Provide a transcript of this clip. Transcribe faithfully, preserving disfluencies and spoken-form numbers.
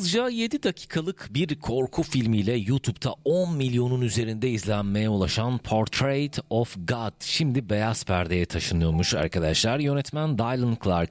Yalnızca yedi dakikalık bir korku filmiyle YouTube'da on milyonun üzerinde izlenmeye ulaşan Portrait of God şimdi beyaz perdeye taşınıyormuş arkadaşlar. Yönetmen Dylan Clark